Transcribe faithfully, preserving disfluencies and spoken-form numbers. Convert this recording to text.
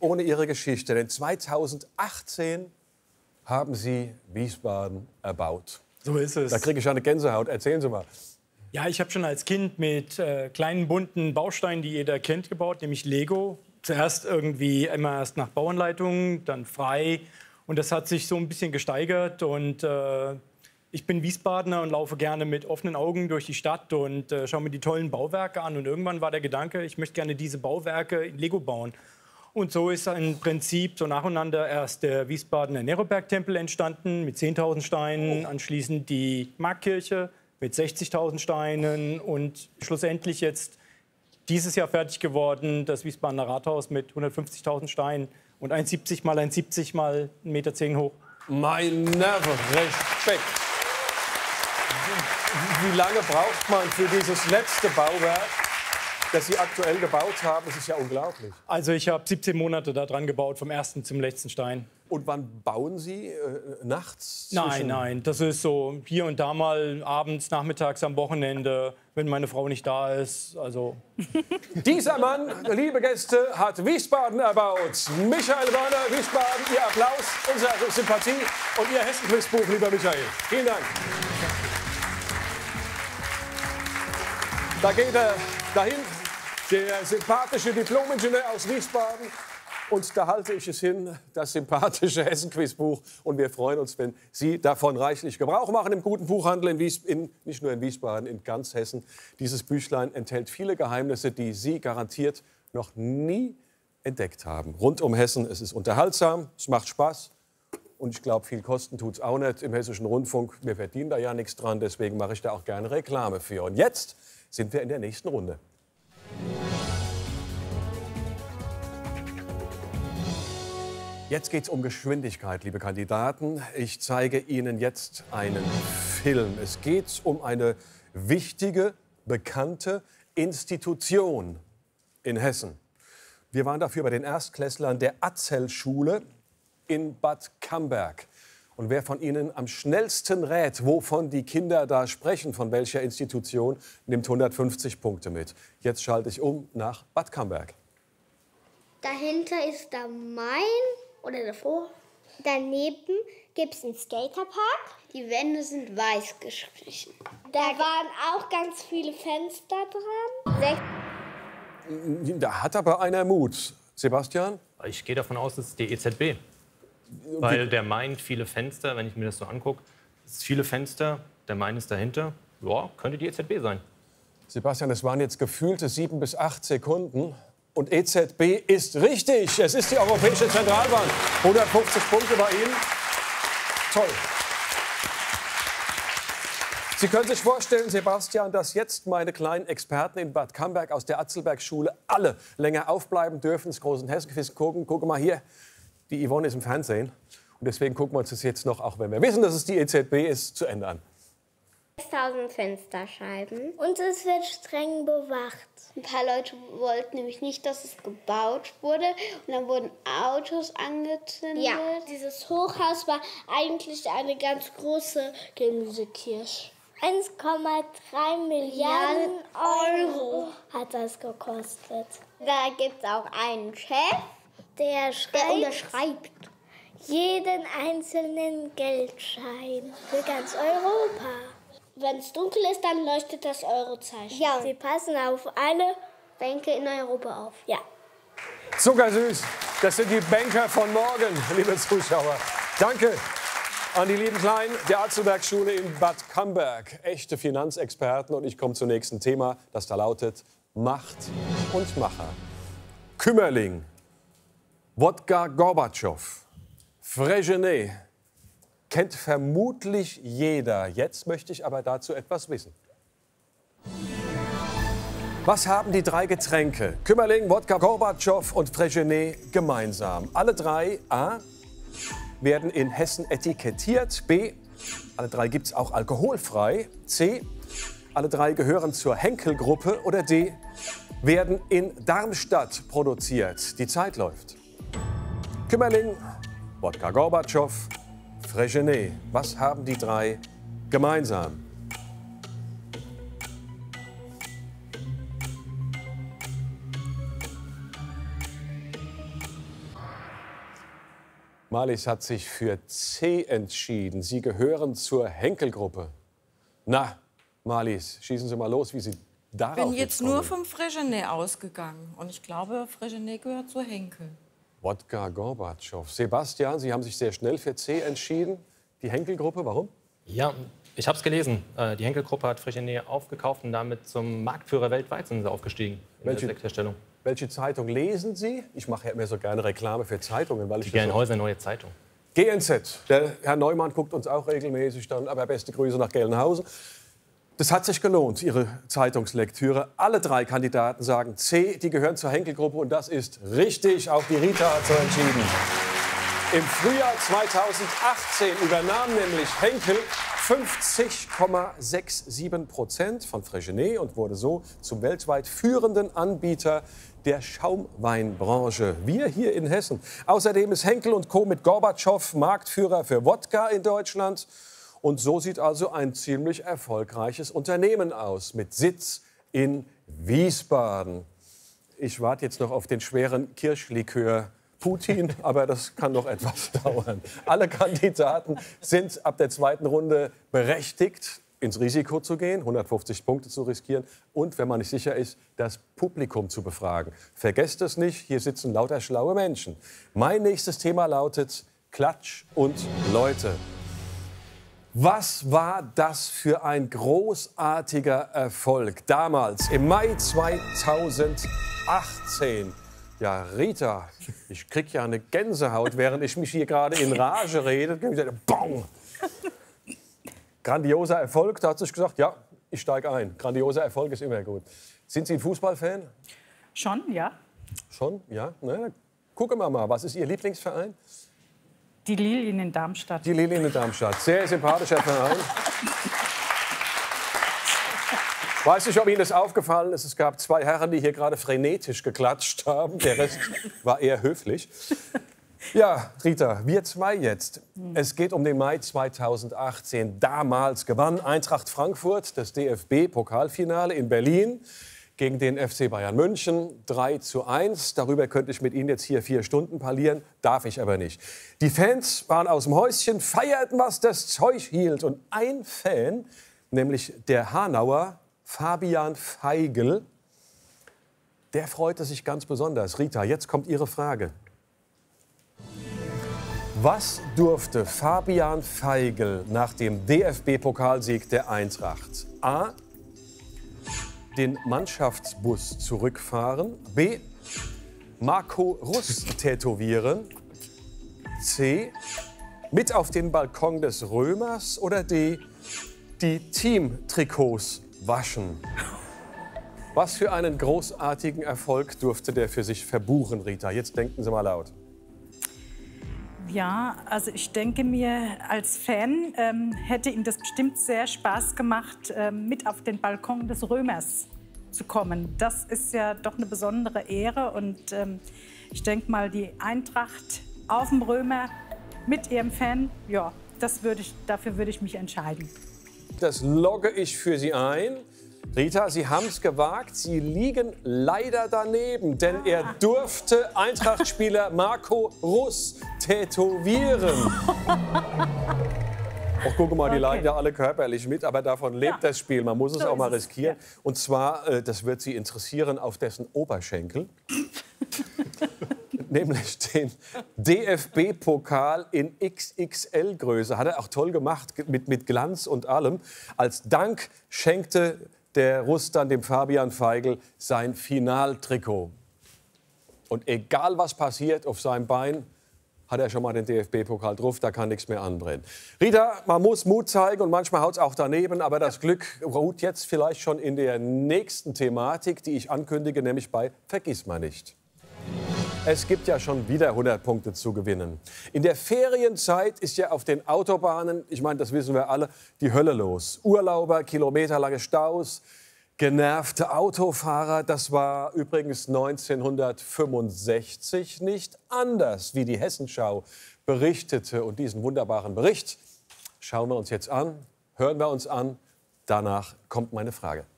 ohne Ihre Geschichte, denn zweitausendachtzehn haben Sie Wiesbaden erbaut. So ist es. Da kriege ich eine Gänsehaut. Erzählen Sie mal. Ja, ich habe schon als Kind mit äh, kleinen bunten Bausteinen, die jeder kennt, gebaut, nämlich Lego. Zuerst irgendwie immer erst nach Bauanleitung, dann frei. Und das hat sich so ein bisschen gesteigert. Und äh, ich bin Wiesbadener und laufe gerne mit offenen Augen durch die Stadt und äh, schaue mir die tollen Bauwerke an. Und irgendwann war der Gedanke, ich möchte gerne diese Bauwerke in Lego bauen. Und so ist im Prinzip so nacheinander erst der Wiesbadener Neroberg-Tempel entstanden mit zehntausend Steinen, anschließend die Markkirche mit sechzigtausend Steinen und schlussendlich jetzt dieses Jahr fertig geworden das Wiesbadener Rathaus mit hundertfünfzigtausend Steinen und eins Komma siebzig mal eins Komma siebzig mal eins Komma zehn Meter hoch. Mein Nerv, Respekt. Wie lange braucht man für dieses letzte Bauwerk, das Sie aktuell gebaut haben? Das ist ja unglaublich. Also ich habe siebzehn Monate daran gebaut, vom ersten zum letzten Stein. Und wann bauen Sie? Äh, nachts? Nein, nein, das ist so hier und da mal abends, nachmittags, am Wochenende, wenn meine Frau nicht da ist. Also. Dieser Mann, liebe Gäste, hat Wiesbaden erbaut. Michael Werner, Wiesbaden, Ihr Applaus, unsere Sympathie und Ihr Hessen-Quizbuch, lieber Michael. Vielen Dank. Da geht er dahin, der sympathische Diplom-Ingenieur aus Wiesbaden. Und da halte ich es hin, das sympathische Hessen-Quizbuch. Und wir freuen uns, wenn Sie davon reichlich Gebrauch machen im guten Buchhandel, in Wies in, nicht nur in Wiesbaden, in ganz Hessen. Dieses Büchlein enthält viele Geheimnisse, die Sie garantiert noch nie entdeckt haben. Rund um Hessen, es ist unterhaltsam, es macht Spaß. Und ich glaube, viel Kosten tut es auch nicht im Hessischen Rundfunk. Wir verdienen da ja nichts dran, deswegen mache ich da auch gerne Reklame für. Und jetzt sind wir in der nächsten Runde. Jetzt geht es um Geschwindigkeit, liebe Kandidaten. Ich zeige Ihnen jetzt einen Film. Es geht um eine wichtige, bekannte Institution in Hessen. Wir waren dafür bei den Erstklässlern der Atzel-Schule in Bad Camberg. Und wer von Ihnen am schnellsten rät, wovon die Kinder da sprechen, von welcher Institution, nimmt hundertfünfzig Punkte mit. Jetzt schalte ich um nach Bad Camberg. Dahinter ist der Main oder davor. Daneben gibt es einen Skaterpark. Die Wände sind weiß gestrichen. Da waren auch ganz viele Fenster dran. Sech Da hat aber einer Mut. Sebastian? Ich gehe davon aus, es ist die E Z B. Weil der meint viele Fenster, wenn ich mir das so angucke, es sind viele Fenster, der Main ist dahinter. Ja, könnte die E Z B sein. Sebastian, es waren jetzt gefühlte sieben bis acht Sekunden. Und E Z B ist richtig. Es ist die Europäische Zentralbank. hundertfünfzig Punkte bei Ihnen. Toll. Sie können sich vorstellen, Sebastian, dass jetzt meine kleinen Experten in Bad Camberg aus der Atzelberg-Schule alle länger aufbleiben dürfen, das großen Hessen-Quiz gucken. Guck mal hier, die Yvonne ist im Fernsehen. Und deswegen gucken wir uns das jetzt noch, auch wenn wir wissen, dass es die E Z B ist, zu Ende an. sechstausend Fensterscheiben und es wird streng bewacht. Ein paar Leute wollten nämlich nicht, dass es gebaut wurde und dann wurden Autos angezündet. Ja, dieses Hochhaus war eigentlich eine ganz große Gemüsekirche. eins Komma drei Milliarden Euro hat das gekostet. Da gibt es auch einen Chef, der, der unterschreibt jeden einzelnen Geldschein für ganz Europa. Wenn es dunkel ist, dann leuchtet das Eurozeichen. Ja, sie passen auf alle Bänke in Europa auf. Ja. Zuckersüß. Das sind die Banker von morgen, liebe Zuschauer. Danke an die lieben Kleinen der Atzelberg-Schule in Bad Camberg. Echte Finanzexperten. Und ich komme zum nächsten Thema, das da lautet Macht und Macher. Kümmerling, Wodka Gorbatschow, Freixenet. Kennt vermutlich jeder. Jetzt möchte ich aber dazu etwas wissen. Was haben die drei Getränke, Kümmerling, Wodka Gorbatschow und Freixenet, gemeinsam? Alle drei A. werden in Hessen etikettiert. B. Alle drei gibt es auch alkoholfrei. C. Alle drei gehören zur Henkel-Gruppe. Oder D. werden in Darmstadt produziert. Die Zeit läuft. Kümmerling, Wodka Gorbatschow, Freixenet. Was haben die drei gemeinsam? Marlies hat sich für C entschieden. Sie gehören zur Henkel-Gruppe. Na, Marlies, schießen Sie mal los, wie Sie darauf Ich bin jetzt kommen. nur vom Fresgenet ausgegangen. Und ich glaube, Fresgenet gehört zur Henkel. Wodka Gorbatschow. Sebastian, Sie haben sich sehr schnell für C entschieden. Die Henkel-Gruppe, warum? Ja, ich habe es gelesen. Äh, Die Henkel-Gruppe hat Fresgenet aufgekauft und damit zum Marktführer weltweit sind sie aufgestiegen in Welche- der Sektherstellung. Welche Zeitung lesen Sie? Ich mache ja immer so gerne Reklame für Zeitungen, weil ich Die das so Gelnhäuser Neue Zeitung. G N Z. Der Herr Neumann guckt uns auch regelmäßig dann, aber beste Grüße nach Gelnhausen. Das hat sich gelohnt, Ihre Zeitungslektüre. Alle drei Kandidaten sagen C, die gehören zur Henkel-Gruppe und das ist richtig. Auch die Rita hat so entschieden. Im Frühjahr zweitausendachtzehn übernahm nämlich Henkel fünfzig Komma siebenundsechzig Prozent von Fresgenet und wurde so zum weltweit führenden Anbieter der Schaumweinbranche. Wir hier in Hessen. Außerdem ist Henkel und Co. mit Gorbatschow Marktführer für Wodka in Deutschland. Und so sieht also ein ziemlich erfolgreiches Unternehmen aus, mit Sitz in Wiesbaden. Ich warte jetzt noch auf den schweren Kirschlikör Putin, aber das kann noch etwas dauern. Alle Kandidaten sind ab der zweiten Runde berechtigt, ins Risiko zu gehen, hundertfünfzig Punkte zu riskieren und, wenn man nicht sicher ist, das Publikum zu befragen. Vergesst es nicht, hier sitzen lauter schlaue Menschen. Mein nächstes Thema lautet Klatsch und Leute. Was war das für ein großartiger Erfolg damals, im Mai zweitausendachtzehn? Ja, Rita, ich krieg ja eine Gänsehaut, während ich mich hier gerade in Rage rede. Bong! Grandioser Erfolg, da hat sich gesagt, ja, ich steige ein. Grandioser Erfolg ist immer gut. Sind Sie ein Fußballfan? Schon, ja. Schon, ja. Na, dann gucken wir mal, was ist Ihr Lieblingsverein? Die Lilien in Darmstadt. Die Lilien in Darmstadt. Sehr sympathischer Verein. Ich weiß nicht, ob Ihnen das aufgefallen ist. Es gab zwei Herren, die hier gerade frenetisch geklatscht haben. Der Rest war eher höflich. Ja, Rita, wir zwei jetzt. Es geht um den Mai zweitausendachtzehn. Damals gewann Eintracht Frankfurt das D F B-Pokalfinale in Berlin gegen den F C Bayern München. drei zu eins. Darüber könnte ich mit Ihnen jetzt hier vier Stunden parlieren. Darf ich aber nicht. Die Fans waren aus dem Häuschen, feierten, was das Zeug hielt. Und ein Fan, nämlich der Hanauer Fabian Feigl, der freute sich ganz besonders. Rita, jetzt kommt Ihre Frage. Was durfte Fabian Feigl nach dem D F B-Pokalsieg der Eintracht? A. Den Mannschaftsbus zurückfahren. B. Marco Russ tätowieren. C. Mit auf den Balkon des Römers. Oder D. Die Teamtrikots waschen. Was für einen großartigen Erfolg durfte der für sich verbuchen, Rita? Jetzt denken Sie mal laut. Ja, also ich denke mir, als Fan ähm, hätte ihm das bestimmt sehr Spaß gemacht, ähm, mit auf den Balkon des Römers zu kommen. Das ist ja doch eine besondere Ehre und ähm, ich denke mal, die Eintracht auf dem Römer mit ihrem Fan, ja, das würde ich, dafür würde ich mich entscheiden. Das logge ich für Sie ein. Rita, Sie haben es gewagt. Sie liegen leider daneben, denn er durfte Eintracht-Spieler Marco Russ tätowieren. Auch gucke mal, die Okay. leiden ja alle körperlich mit, aber davon lebt Ja. das Spiel. Man muss es So auch mal ist es, riskieren. ja. Und zwar, äh, das wird Sie interessieren, auf dessen Oberschenkel. Nämlich den D F B-Pokal in X X L-Größe. Hat er auch toll gemacht, mit, mit Glanz und allem. Als Dank schenkte der Russ dann dem Fabian Feigl sein Finaltrikot. Und egal was passiert auf seinem Bein, hat er schon mal den D F B-Pokal drauf, da kann nichts mehr anbrennen. Rita, man muss Mut zeigen und manchmal haut es auch daneben, aber das Glück ruht jetzt vielleicht schon in der nächsten Thematik, die ich ankündige, nämlich bei Vergissmeinnicht. Es gibt ja schon wieder hundert Punkte zu gewinnen. In der Ferienzeit ist ja auf den Autobahnen, ich meine, das wissen wir alle, die Hölle los. Urlauber, kilometerlange Staus, genervte Autofahrer. Das war übrigens neunzehnhundertfünfundsechzig nicht anders, wie die Hessenschau berichtete. Und diesen wunderbaren Bericht schauen wir uns jetzt an, hören wir uns an. Danach kommt meine Frage.